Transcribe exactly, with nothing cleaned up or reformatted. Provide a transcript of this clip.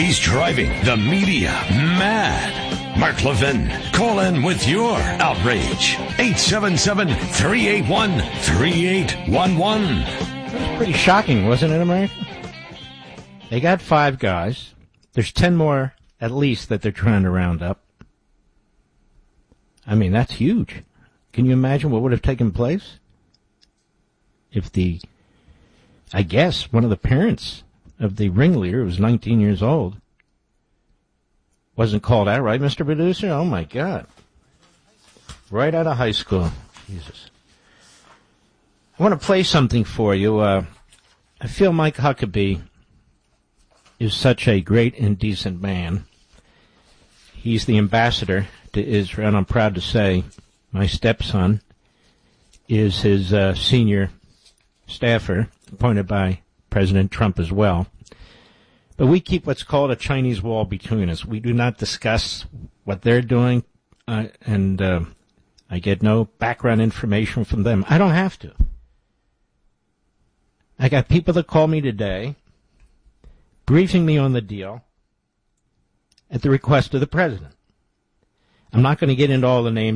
He's driving the media mad. Mark Levin, call in with your outrage. eight seven seven, three eight one, three eight one one. That was pretty shocking, wasn't it, America? They got five guys. There's ten more, at least, that they're trying to round up. I mean, that's huge. Can you imagine what would have taken place if the, I guess, one of the parents of the ringleader, who was nineteen years old, wasn't called out, right, Mister Producer? Oh, my God. Right out of high school. Jesus. I want to play something for you. Uh, I feel Mike Huckabee is such a great and decent man. He's the ambassador to Israel, and I'm proud to say my stepson is his uh, senior staffer, appointed by President Trump as well. But we keep what's called a Chinese wall between us. We do not discuss what they're doing, uh, and uh, I get no background information from them. I don't have to. I got people that call me today, briefing me on the deal at the request of the president. I'm not going to get into all the names.